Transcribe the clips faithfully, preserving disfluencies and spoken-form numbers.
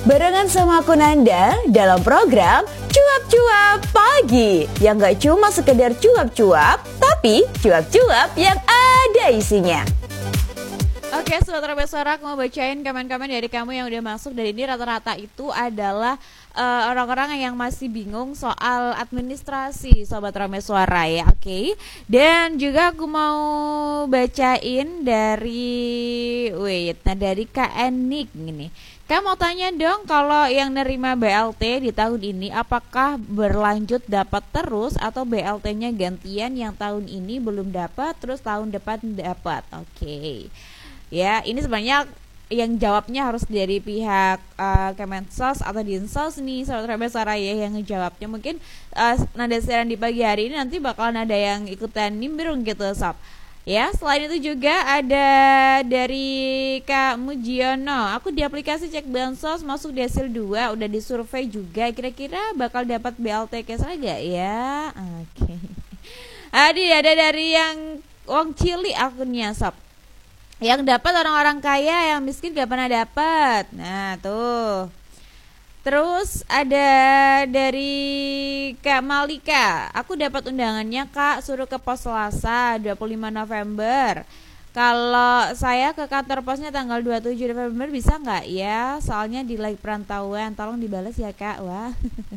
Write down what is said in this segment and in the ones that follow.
Barengan sama aku Nanda dalam program Cuap-Cuap Pagi, yang gak cuma sekedar cuap-cuap, tapi cuap-cuap yang ada isinya. Oke, Sobat Rabasara, aku mau bacain komen-komen dari kamu yang udah masuk. Dari ini rata-rata itu adalah uh, orang-orang yang masih bingung soal administrasi, Sobat Rameswara ya, oke. Okay? Dan juga aku mau bacain dari, wait, nah dari Kak Enik gini. Kak mau tanya dong, kalau yang nerima B L T di tahun ini apakah berlanjut dapat terus atau B L T-nya gantian, yang tahun ini belum dapat terus tahun depan dapat? Oke. Okay. Ya, ini sebenarnya yang jawabnya harus dari pihak uh, Kemensos atau Dinsos nih, Sobat Rabasara ya, yang ngejawabnya. Mungkin uh, nada siaran di pagi hari ini nanti bakalan ada yang ikutan nimbrung gitu, Sob. Ya, selain itu juga ada dari Kak Mujiono. Aku di aplikasi cek Bansos masuk desil dua, udah disurvei juga. Kira-kira bakal dapat B L T cash gak ya? Oke. Okay. Adi ada dari yang Wong Cili akunnya, Sob. Yang dapat orang-orang kaya, yang miskin gak pernah dapat. Nah tuh. Terus ada dari Kak Malika. Aku dapat undangannya Kak, suruh ke pos Selasa dua puluh lima November. Kalau saya ke kantor posnya tanggal dua puluh tujuh November bisa gak ya? Soalnya di like perantauan, tolong dibalas ya Kak. Wah.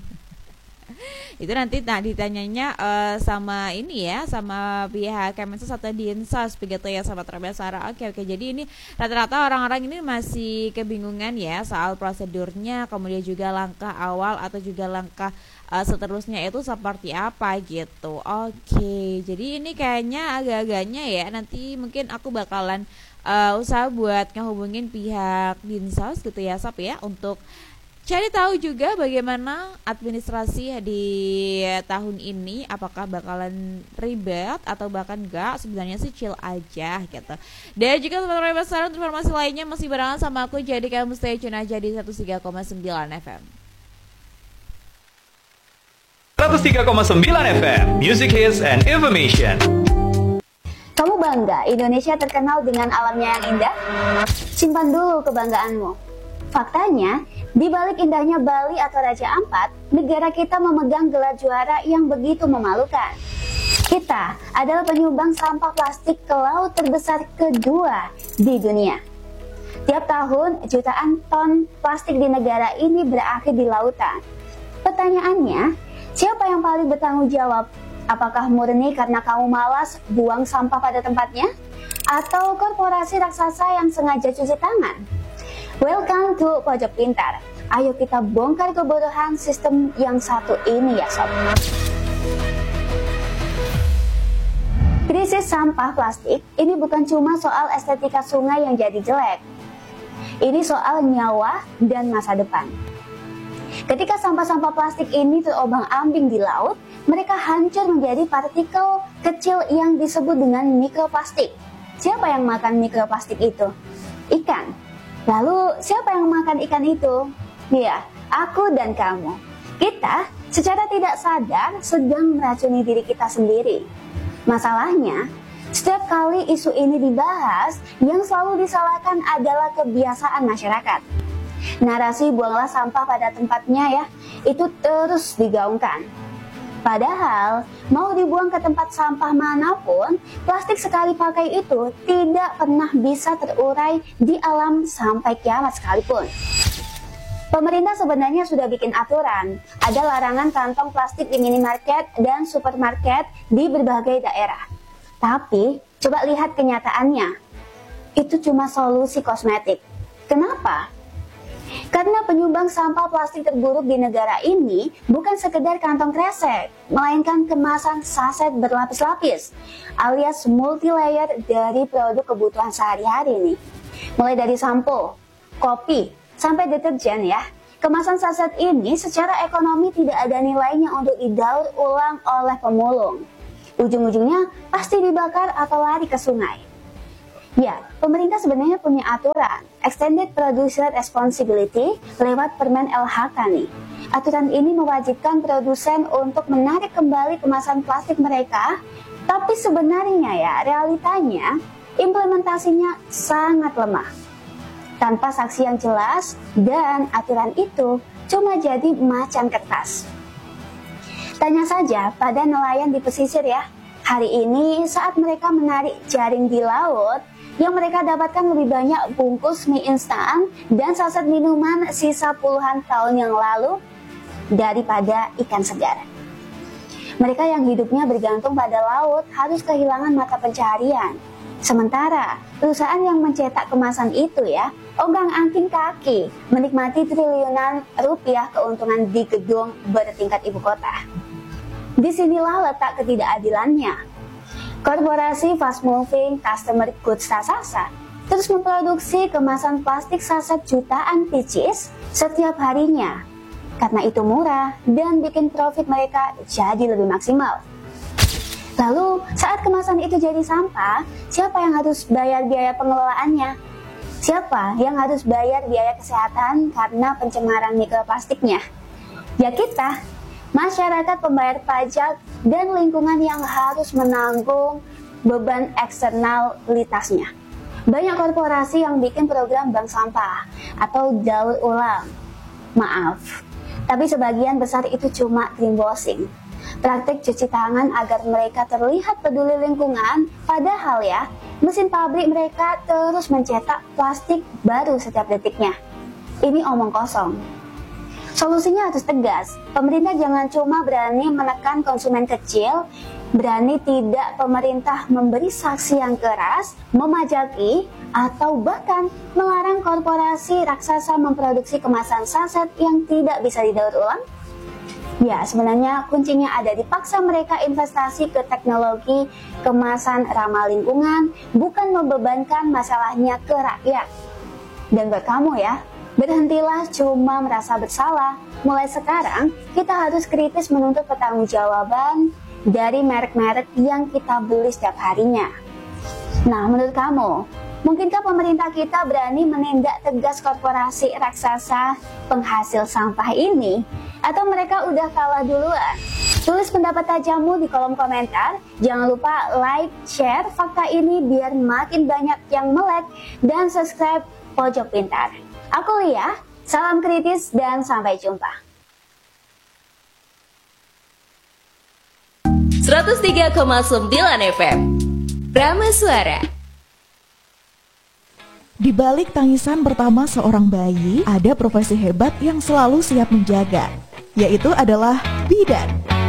Itu nanti nah ditanyanya uh, sama ini ya, sama pihak Kemensos atau Dinsos begitu ya, Sobat Rabasara. Oke oke. Jadi ini rata-rata orang-orang ini masih kebingungan ya soal prosedurnya, kemudian juga langkah awal atau juga langkah uh, seterusnya itu seperti apa gitu. Oke. Jadi ini kayaknya agak-agaknya ya, nanti mungkin aku bakalan uh, usaha buat ngehubungin pihak Dinsos gitu ya, Sob ya, untuk cari tahu juga bagaimana administrasi di tahun ini, apakah bakalan ribet atau bahkan enggak, sebenarnya sih chill aja gitu. Dan juga Sobat Rabasara, informasi lainnya masih barengan sama aku, jadi kamu stay tune aja di seratus tiga koma sembilan F M. seratus tiga koma sembilan F M, Music Hits and Information. Kamu bangga Indonesia terkenal dengan alamnya yang indah? Simpan dulu kebanggaanmu. Faktanya, di balik indahnya Bali atau Raja Ampat, negara kita memegang gelar juara yang begitu memalukan. Kita adalah penyumbang sampah plastik ke laut terbesar kedua di dunia. Tiap tahun, jutaan ton plastik di negara ini berakhir di lautan. Pertanyaannya, siapa yang paling bertanggung jawab? Apakah murni karena kamu malas buang sampah pada tempatnya? Atau korporasi raksasa yang sengaja cuci tangan? Welcome to Pojok Pintar. Ayo kita bongkar kebodohan sistem yang satu ini ya Sob. Krisis sampah plastik ini bukan cuma soal estetika sungai yang jadi jelek. Ini soal nyawa dan masa depan. Ketika sampah-sampah plastik ini terobang-ambing di laut, mereka hancur menjadi partikel kecil yang disebut dengan mikroplastik. Siapa yang makan mikroplastik itu? Ikan. Lalu siapa yang makan ikan itu? Ya, aku dan kamu. Kita secara tidak sadar sedang meracuni diri kita sendiri. Masalahnya, setiap kali isu ini dibahas, yang selalu disalahkan adalah kebiasaan masyarakat. Narasi buanglah sampah pada tempatnya ya, itu terus digaungkan. Padahal, mau dibuang ke tempat sampah manapun, plastik sekali pakai itu tidak pernah bisa terurai di alam sampai kiamat sekalipun. Pemerintah sebenarnya sudah bikin aturan, ada larangan kantong plastik di minimarket dan supermarket di berbagai daerah. Tapi, coba lihat kenyataannya, itu cuma solusi kosmetik. Kenapa? Karena penyumbang sampah plastik terburuk di negara ini bukan sekedar kantong kresek, melainkan kemasan saset berlapis-lapis, alias multi-layer dari produk kebutuhan sehari-hari nih. Mulai dari sampo, kopi, sampai deterjen ya. Kemasan saset ini secara ekonomi tidak ada nilainya untuk didaur ulang oleh pemulung. Ujung-ujungnya pasti dibakar atau lari ke sungai. Ya, pemerintah sebenarnya punya aturan Extended Producer Responsibility lewat Permen L H K nih. Aturan ini mewajibkan produsen untuk menarik kembali kemasan plastik mereka, tapi sebenarnya ya realitanya implementasinya sangat lemah. tanpa saksi yang jelas, dan aturan itu cuma jadi macan kertas. Tanya saja pada nelayan di pesisir ya. Hari ini saat mereka menarik jaring di laut, yang mereka dapatkan lebih banyak bungkus mie instan dan saset minuman sisa puluhan tahun yang lalu daripada ikan segar. Mereka yang hidupnya bergantung pada laut harus kehilangan mata pencaharian. Sementara perusahaan yang mencetak kemasan itu ya, ogang-anting kaki menikmati triliunan rupiah keuntungan di gedung bertingkat ibu kota. Disinilah letak ketidakadilannya. Korporasi fast moving customer goods raksasa terus memproduksi kemasan plastik saset jutaan pieces setiap harinya. Karena itu murah dan bikin profit mereka jadi lebih maksimal. Lalu saat kemasan itu jadi sampah, siapa yang harus bayar biaya pengelolaannya? Siapa yang harus bayar biaya kesehatan karena pencemaran mikroplastiknya? Ya kita, masyarakat pembayar pajak dan lingkungan yang harus menanggung beban eksternalitasnya. Banyak korporasi yang bikin program bank sampah atau daur ulang. Maaf, tapi sebagian besar itu cuma greenwashing. Praktik cuci tangan agar mereka terlihat peduli lingkungan, padahal ya, mesin pabrik mereka terus mencetak plastik baru setiap detiknya. Ini omong kosong. Solusinya harus tegas. Pemerintah jangan cuma berani menekan konsumen kecil, berani tidak pemerintah memberi sanksi yang keras, memajaki, atau bahkan melarang korporasi raksasa memproduksi kemasan saset yang tidak bisa didaur ulang. Ya, sebenarnya kuncinya ada di paksa mereka investasi ke teknologi kemasan ramah lingkungan, bukan membebankan masalahnya ke rakyat. Dan buat kamu ya, berhentilah cuma merasa bersalah. Mulai sekarang, kita harus kritis menuntut pertanggungjawaban dari merek-merek yang kita beli setiap harinya. Nah, menurut kamu, mungkinkah pemerintah kita berani menindak tegas korporasi raksasa penghasil sampah ini? Atau mereka udah kalah duluan? Tulis pendapat tajammu di kolom komentar. Jangan lupa like, share fakta ini biar makin banyak yang melek, dan subscribe Pojok Pintar. Aku Lia, salam kritis dan sampai jumpa. seratus tiga koma sembilan F M Prameswara. Di balik tangisan pertama seorang bayi, ada profesi hebat yang selalu siap menjaga, yaitu adalah bidan.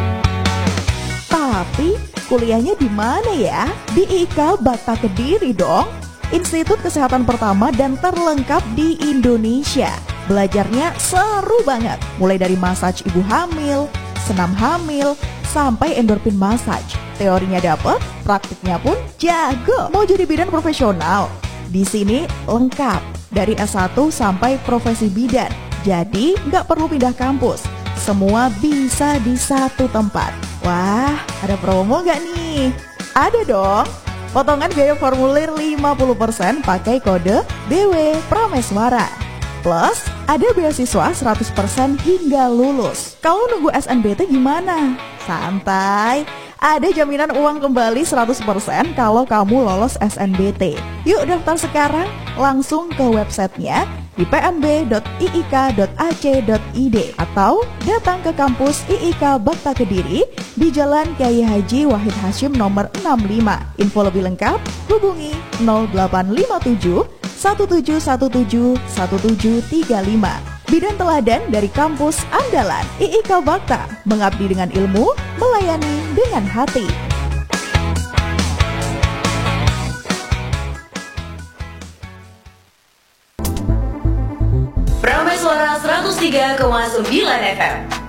Tapi kuliahnya di mana ya? Di I I K Bakta Kediri dong. Institut kesehatan pertama dan terlengkap di Indonesia. Belajarnya seru banget, mulai dari massage ibu hamil, senam hamil, sampai endorfin massage. Teorinya dapet, praktiknya pun jago. Mau jadi bidan profesional? Di sini lengkap, dari S satu sampai profesi bidan. Jadi nggak perlu pindah kampus, semua bisa di satu tempat. Wah, ada promo nggak nih? Ada dong. Potongan biaya formulir lima puluh persen pakai kode B W Prameswara. Plus, ada beasiswa seratus persen hingga lulus. Kalau nunggu S N B T gimana? Santai, ada jaminan uang kembali seratus persen kalau kamu lolos S N B T. Yuk daftar sekarang, langsung ke websitenya di p n b dot i i k dot a c dot i d atau datang ke kampus I I K Bakta Kediri di Jalan Kyai Haji Wahid Hashim nomor enam puluh lima. Info lebih lengkap hubungi nol delapan lima tujuh satu tujuh satu tujuh satu tujuh tiga lima. Bidan teladan dari kampus andalan I I K Bakta, mengabdi dengan ilmu, melayani dengan hati. Prameswara seratus tiga koma sembilan F M